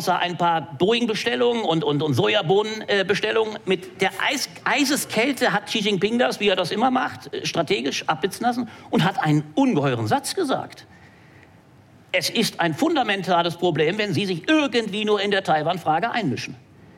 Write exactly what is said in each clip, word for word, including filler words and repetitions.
außer ein paar Boeing-Bestellungen und, und, und Sojabohnen-Bestellungen, mit der Eis Eiseskälte hat Xi Jinping das, wie er das immer macht, strategisch abblitzen lassen und hat einen ungeheuren Satz gesagt. Es ist ein fundamentales Problem, wenn Sie sich irgendwie nur in der Taiwan-Frage einmischen.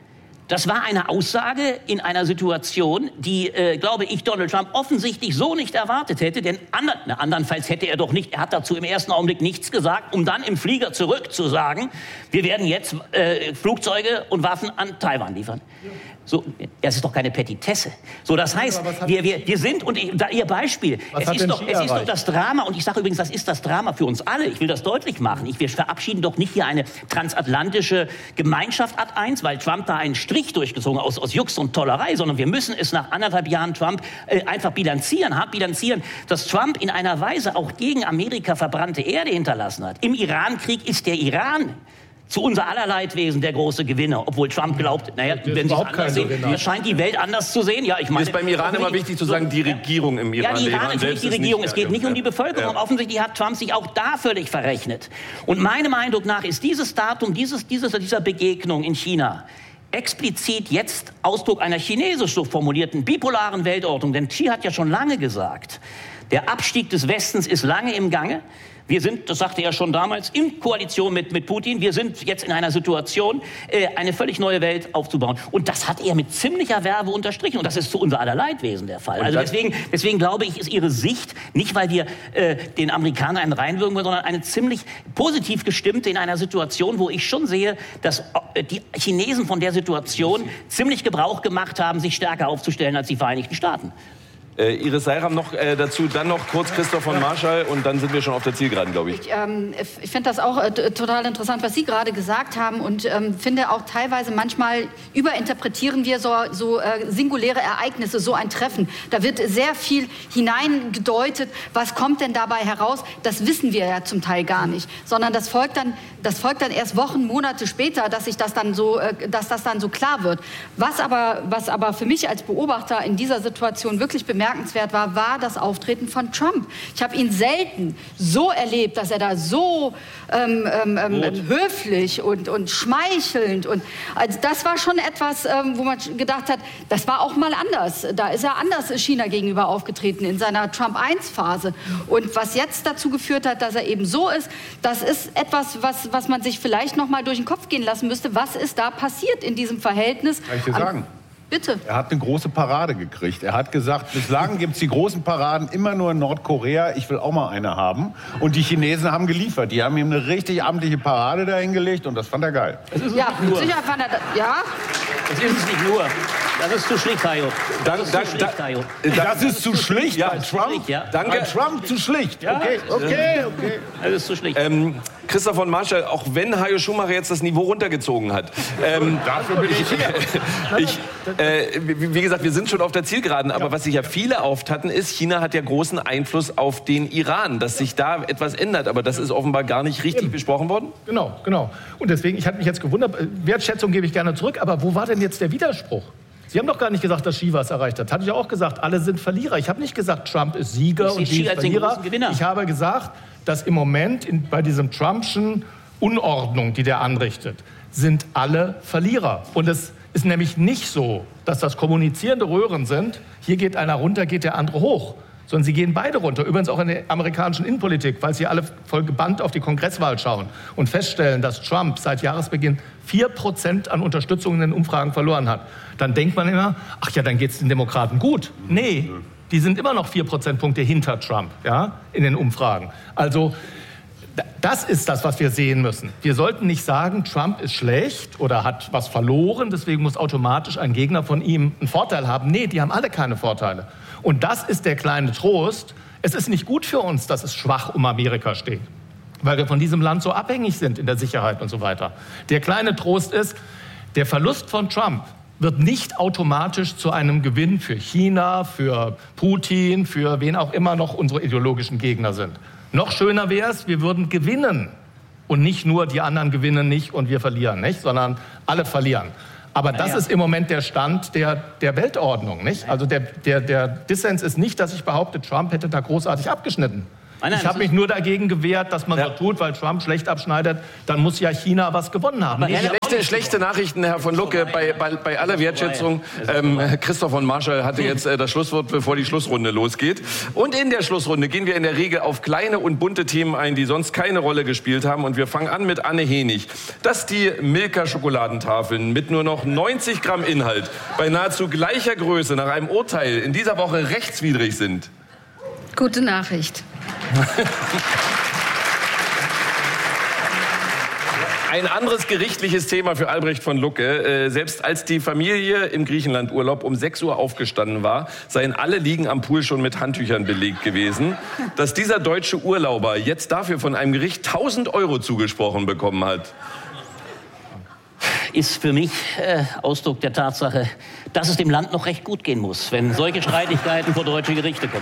Das war eine Aussage in einer Situation, die, äh, glaube ich, Donald Trump offensichtlich so nicht erwartet hätte. Denn ander, na, andernfalls hätte er doch nicht, er hat dazu im ersten Augenblick nichts gesagt, um dann im Flieger zurück zu sagen, wir werden jetzt äh, Flugzeuge und Waffen an Taiwan liefern. So, das ist doch keine Petitesse. So, das heißt, wir, wir, wir sind, und ich, da Ihr Beispiel, es ist, doch, es ist doch das Drama, und ich sage übrigens, das ist das Drama für uns alle, ich will das deutlich machen. Ich, wir verabschieden doch nicht hier eine transatlantische Gemeinschaft ad eins, weil Trump da einen Strich durchgezogen hat, aus, aus Jux und Tollerei, sondern wir müssen es nach anderthalb Jahren Trump äh, einfach bilanzieren, hart bilanzieren, dass Trump in einer Weise auch gegen Amerika verbrannte Erde hinterlassen hat. Im Irankrieg ist der Iran zu unser aller Leidwesen der große Gewinner, obwohl Trump glaubt, naja, wenn Sie es anders sehen, das scheint die Welt anders zu sehen. Ja, ich meine, ist beim Iran immer wichtig zu sagen, die Regierung im Iran. Ja, die Iran ist nicht die Regierung, es geht nicht um die Bevölkerung. Ja. Offensichtlich hat Trump sich auch da völlig verrechnet. Und meinem Eindruck nach ist dieses Datum, dieses, dieses, dieser Begegnung in China explizit jetzt Ausdruck einer chinesisch so formulierten bipolaren Weltordnung. Denn Xi hat ja schon lange gesagt, der Abstieg des Westens ist lange im Gange. Wir sind, das sagte er schon damals, in Koalition mit, mit Putin. Wir sind jetzt in einer Situation, äh, eine völlig neue Welt aufzubauen. Und das hat er mit ziemlicher Verve unterstrichen. Und das ist zu unser aller Leidwesen der Fall. Also deswegen, deswegen glaube ich, ist Ihre Sicht, nicht weil wir äh, den Amerikanern einen reinwirken wollen, sondern eine ziemlich positiv gestimmte in einer Situation, wo ich schon sehe, dass äh, die Chinesen von der Situation ziemlich Gebrauch gemacht haben, sich stärker aufzustellen als die Vereinigten Staaten. Äh, Iris Seiram noch äh, dazu, dann noch kurz Christoph von Marschall und dann sind wir schon auf der Zielgeraden, glaube ich. Ich, ähm, ich finde das auch äh, total interessant, was Sie gerade gesagt haben und ähm, finde auch teilweise manchmal überinterpretieren wir so, so äh, singuläre Ereignisse, so ein Treffen. Da wird sehr viel hineingedeutet. Was kommt denn dabei heraus? Das wissen wir ja zum Teil gar nicht, sondern das folgt dann, das folgt dann erst Wochen, Monate später, dass sich das dann so, äh, dass das dann so klar wird. Was aber, was aber für mich als Beobachter in dieser Situation wirklich bemerkenswert war, war das Auftreten von Trump. Ich habe ihn selten so erlebt, dass er da so ähm, ähm, höflich und, und schmeichelnd und also das war schon etwas, ähm, wo man gedacht hat, das war auch mal anders. Da ist er anders China gegenüber aufgetreten in seiner Trump eins Phase. Und was jetzt dazu geführt hat, dass er eben so ist, das ist etwas, was, was man sich vielleicht noch mal durch den Kopf gehen lassen müsste. Was ist da passiert in diesem Verhältnis? Kann ich dir sagen? Bitte. Er hat eine große Parade gekriegt. Er hat gesagt, bislang gibt es die großen Paraden immer nur in Nordkorea. Ich will auch mal eine haben. Und die Chinesen haben geliefert. Die haben ihm eine richtig amtliche Parade dahingelegt und das fand er geil. Ja, sicher fand er das. Ja. Das ist es nicht nur. Das ist zu schlicht, Hajo. Das ist zu schlicht, Hajo. Das ist zu schlicht ja, bei Trump? Ja. Danke. Bei Trump zu schlicht. Ja. Okay, okay, okay. Das ist zu schlicht. Ähm, Christoph von Marschall, auch wenn Hajo Schumacher jetzt das Niveau runtergezogen hat. Ähm, Dafür bin ich hier. ich, äh, wie, wie gesagt, wir sind schon auf der Zielgeraden, aber ja. was sich ja viele oft hatten, ist, China hat ja großen Einfluss auf den Iran, dass sich da etwas ändert. Aber das ist offenbar gar nicht richtig Eben. besprochen worden. Genau, genau. Und deswegen, ich hatte mich jetzt gewundert, Wertschätzung gebe ich gerne zurück, aber wo war denn jetzt der Widerspruch? Sie haben doch gar nicht gesagt, dass Xi was erreicht hat. Hatte ich auch gesagt, alle sind Verlierer. Ich habe nicht gesagt, Trump ist Sieger und Xi ist Verlierer. Ich habe gesagt, dass im Moment in, bei diesem Trumpschen Unordnung, die der anrichtet, sind alle Verlierer. Und es ist nämlich nicht so, dass das kommunizierende Röhren sind. Hier geht einer runter, geht der andere hoch. Sondern sie gehen beide runter. Übrigens auch in der amerikanischen Innenpolitik, weil sie alle voll gebannt auf die Kongresswahl schauen und feststellen, dass Trump seit Jahresbeginn vier Prozent an Unterstützung in den Umfragen verloren hat. Dann denkt man immer, ach ja, dann geht es den Demokraten gut. Nee, die sind immer noch vier Prozentpunkte hinter Trump, ja, in den Umfragen. Also das ist das, was wir sehen müssen. Wir sollten nicht sagen, Trump ist schlecht oder hat was verloren, deswegen muss automatisch ein Gegner von ihm einen Vorteil haben. Nee, die haben alle keine Vorteile. Und das ist der kleine Trost. Es ist nicht gut für uns, dass es schwach um Amerika steht, weil wir von diesem Land so abhängig sind in der Sicherheit und so weiter. Der kleine Trost ist, der Verlust von Trump wird nicht automatisch zu einem Gewinn für China, für Putin, für wen auch immer noch unsere ideologischen Gegner sind. Noch schöner wäre es, wir würden gewinnen und nicht nur die anderen gewinnen nicht und wir verlieren, nicht, sondern alle verlieren. Aber das ja, ja. ist im Moment der Stand der, der Weltordnung, nicht? Also der, der, der Dissens ist nicht, dass ich behaupte, Trump hätte da großartig abgeschnitten. Nein, nein, ich habe mich nur dagegen gewehrt, dass man ja. so tut, weil Trump schlecht abschneidet. Dann muss ja China was gewonnen haben. Schlechte, schlechte Nachrichten, Herr von Lucke, bei, bei, bei aller Wertschätzung. Ähm, Christoph von Marschall hatte jetzt äh, das Schlusswort, bevor die Schlussrunde losgeht. Und in der Schlussrunde gehen wir in der Regel auf kleine und bunte Themen ein, die sonst keine Rolle gespielt haben. Und wir fangen an mit Anne Henig. Dass die Milka-Schokoladentafeln mit nur noch neunzig Gramm Inhalt bei nahezu gleicher Größe nach einem Urteil in dieser Woche rechtswidrig sind. Gute Nachricht. Ein anderes gerichtliches Thema für Albrecht von Lucke. Äh, selbst als die Familie im Griechenlandurlaub um sechs Uhr aufgestanden war, seien alle Liegen am Pool schon mit Handtüchern belegt gewesen. Dass dieser deutsche Urlauber jetzt dafür von einem Gericht tausend Euro zugesprochen bekommen hat, ist für mich äh, Ausdruck der Tatsache, dass es dem Land noch recht gut gehen muss, wenn solche Streitigkeiten vor deutsche Gerichte kommen.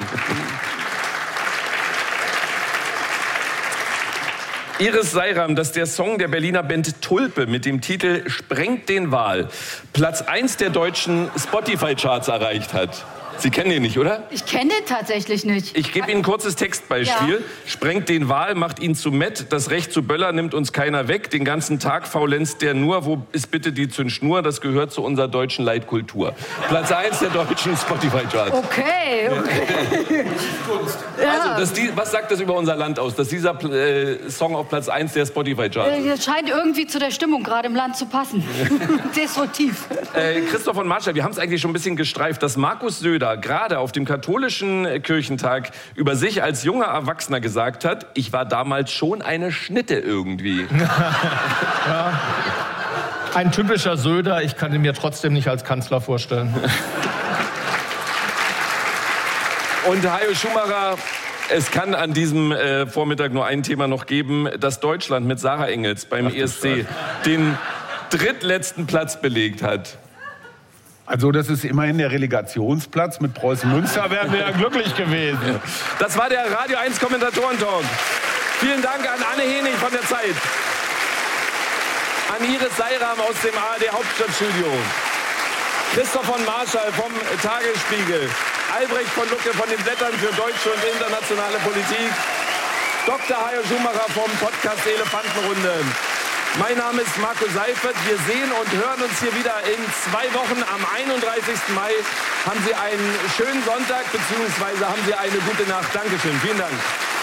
Iris Seiram, dass der Song der Berliner Band Tulpe mit dem Titel Sprengt den Wal Platz eins der deutschen Spotify-Charts erreicht hat. Sie kennen den nicht, oder? Ich kenne den tatsächlich nicht. Ich gebe Ihnen ein kurzes Textbeispiel. Ja. Sprengt den Wal, macht ihn zu Mett. Das Recht zu Böller nimmt uns keiner weg. Den ganzen Tag faulenzt der nur. Wo ist bitte die Zündschnur? Das gehört zu unserer deutschen Leitkultur. Platz eins der deutschen Spotify-Charts. Okay, okay. Also, dass die, was sagt das über unser Land aus, dass dieser äh, Song auf Platz eins der Spotify-Charts ist? Das scheint irgendwie zu der Stimmung gerade im Land zu passen. Destruktiv. Äh, Christoph von Marschall, wir haben es eigentlich schon ein bisschen gestreift, dass Markus Söder gerade auf dem katholischen Kirchentag über sich als junger Erwachsener gesagt hat, ich war damals schon eine Schnitte irgendwie. Ja. Ein typischer Söder, ich kann ihn mir trotzdem nicht als Kanzler vorstellen. Und Hajo Schumacher, es kann an diesem äh, Vormittag nur ein Thema noch geben, dass Deutschland mit Sarah Engels beim Ach, E S C den drittletzten Platz belegt hat. Also das ist immerhin der Relegationsplatz. Mit Preußen Münster wären wir ja glücklich gewesen. Das war der Radio eins Kommentatoren-Talk. Vielen Dank an Anne Henig von der Zeit. An Iris Seiram aus dem A R D Hauptstadtstudio. Christoph von Marschall vom Tagesspiegel. Albrecht von Lucke von den Blättern für deutsche und internationale Politik. Doktor Hajo Schumacher vom Podcast Elefantenrunde. Mein Name ist Marco Seifert. Wir sehen und hören uns hier wieder in zwei Wochen. Am einunddreißigsten Mai haben Sie einen schönen Sonntag, beziehungsweise haben Sie eine gute Nacht. Dankeschön. Vielen Dank.